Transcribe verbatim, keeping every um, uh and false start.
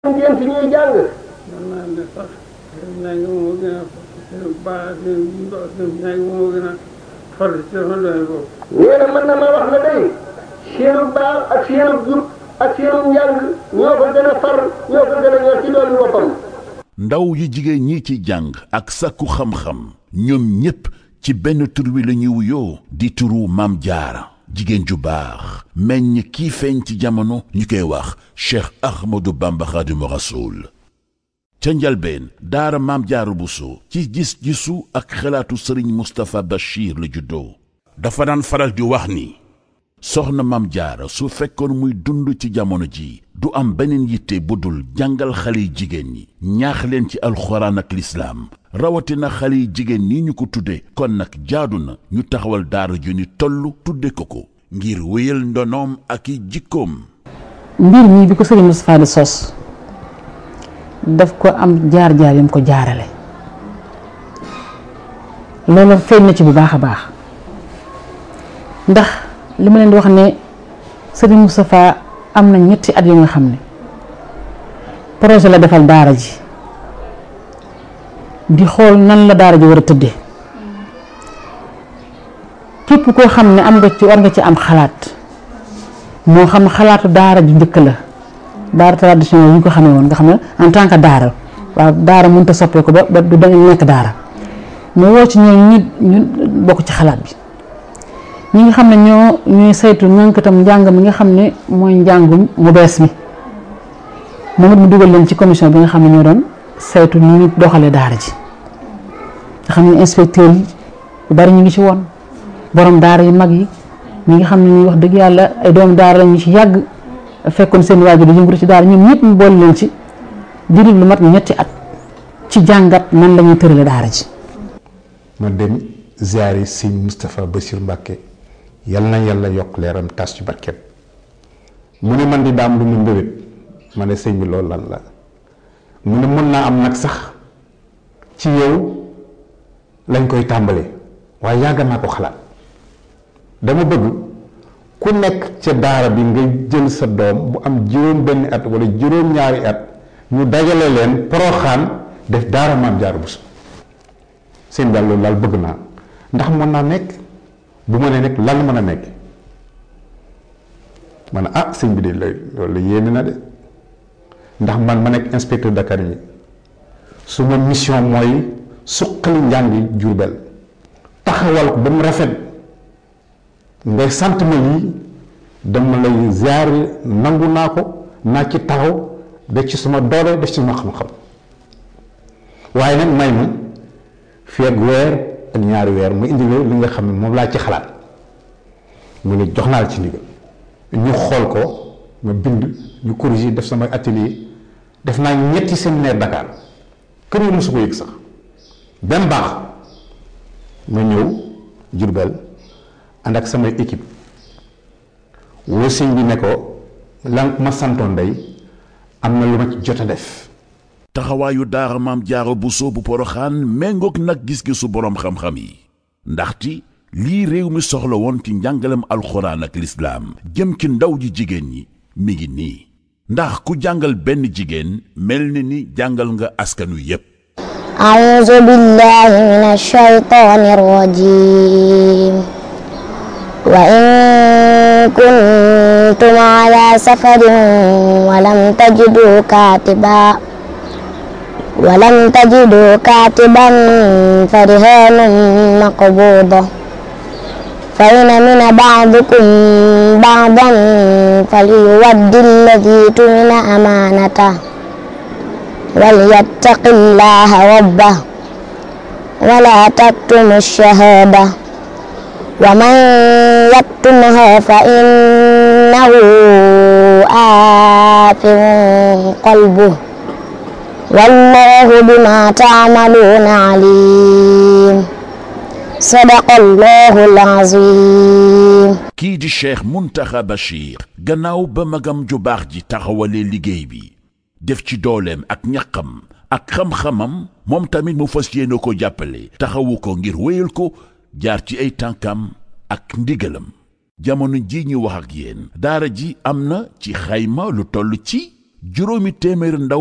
ngeen fi ñuy jàng. man naa ne sax njàng moo gën a baax njàng moo gën a farlu ci sama doole boobu. nee na mën na ma wax na day seenu baax ak seenu jub ak seenu njàng ñoo ko gën a far ñoo ko gën a ñor ci doolu boppam. ndaw yi jigéen ñi ci jàng ak sàkku xam-xam ñoom ñépp ci benn tur wi la ñuy wuyoo di turu Maam Jaara jigéen ju baax meññ kii feeñ ci jamono ñu koy wax Cheikh Ahmadou Bamba Khadimu Rasoul ca njalbeen daara Maam Jaara Buso ci gis-gisu ak xalaatu sëriñ Moustapha Bachir la juddoo dafa daan faral di wax ni soxna Maam Jaara su fekkoon muy dund ci jamono ji du am beneen yitte bu dul jàngal xale yi jigéen ñi ñaax leen ci alxuraan ak lislaam rawatina xale yi jigéen ñi ñu ko tudde kon nag jaadu na ñu taxawal daara ju ni toll tudde ko ko ngir wéyal ndonoom ak i jikkoom. mbir mii bi ko sëriñ Moustapha di sos daf ko am jaar-jaar yam ko jaarale loolu feeñ na ci bu baax a baax ndax li ma leen di wax ne sëriñ Moustapha am na ñetti at yu nga xam ne projet la defal daara ji di xool nan la daara ji war a tëddee képp koo xam ne am nga ci war nga ci am xalaat moo xam xalaatu daara ju njëkk la daara traditionnel yi ñu ko xamee woon nga xam ne en tant que daara waaw daara mënut a soppeeku ba ba du da nekk daara mu woo ci ñoom ñu ñu bokk ci xalaat bi ñi nga xam ne ñoo ñuy saytu ñànkatam njàng mi nga xam ne mooy njàngum mu bees mi moom it mu dugal leen ci commission bi nga xam ne ñoo doon saytu ni ñu doxalee daara ji nga xam ne inspecteur yi yu bari ñu ngi ci woon borom daara yu mag yi ñi nga xam ne ñuy wax dëgg yàlla ay doomu daara la ñu ci yàgg fekkoon seen waajur di yëngatu ci daara ñoom ñëpp mu boole leen ci diiru lu mat ñetti at ci jàngat nan la ñuy tërale daara ji. ma dem ziyaari sëñ Moustapha Bachir Mbacke yal na yàlla yokk leeram tas ci barkeem mu ne man di daam lu mu mbébét ma ne sëñ bi loolu lan la mu ne mën naa am nag sax ci yow lañ koy tàmbalee waaye yàgg naa ko xalaat dama bëgg ku nekk ca daara bi nga jël sa doom bu am juróom benn at wala juróom ñaari at ñu dajale leen Poroxaan def daara Maam Jaara Buso seen daal loolu daal bëgg naa ndax mën naa nekk bu ma nee nekk lan mën a nekk ma ne ah sëñ bi de loolu la yéeme na de ndax man ma nekk inspecteur d'académie su ma mission mooy suqali njàngi Jurbel taxawal ko ba mu rafet ngay sant ma lii dama lay ziyaare nangu naa ko naa ci taxaw def ci suma doole def ci suma xam-xam waaye nag may ma fii ak weer ak ñaari weer mu indi li nga xam ne moom laa ci xalaat mu ne jox naa la ci ndigal ñu xool ko ma bind ñu corriger def sama atelier def naa ñetti séminaire Dakar kër yi mosu ko yëg sax benn baax ma ñëw Jurbel ànd ak samay équipe woo sëñ bi ne ko lan ma santoon day am na lu ma ci jot a def. taxawaayu daara Maam Jaara Buso bu Poroxaan méngoog nag gis-gisu boroom xam-xam yi ndaxte lii réew mi soxla woon ci njàngalem alxuraan ak lislaam jëm ci ndaw ji jigéen ñi mi ngi nii ndax ku jàngal benn jigéen mel ni ni jàngal nga askanu yépp. a'uuzu billaahi mina shaytaani rajiim wa in kuntum alaa safarin wa lam tajiduu kaatiban wa lam tajiduu kaatiban fa rihaanun maqbuuda fa in amina ba'dukum ba'dan falyuwaddi alladhii tumina amaanatahu walyattaqi llaaha rabbahu wa laa taktumu ash-shahaadata wa man yaktumhaa fa innahu aathim qalbuhu wallaahu bimaa ta'maluuna aliim. sadaqallahul aziim. kii di Cheikh Mountakha Bachir gannaaw ba magam ju baax ji taxawalee liggéey bi def ci dooleem ak ñaqam ak xam-xamam moom tamit mu fas yéene ko jàppale taxawu ko ngir wéyal ko jaar ci ay tànkam ak ndigalam jamono ji ñu wax ak yéen daara ji am na ci xayma lu toll ci juróomi téeméer ndaw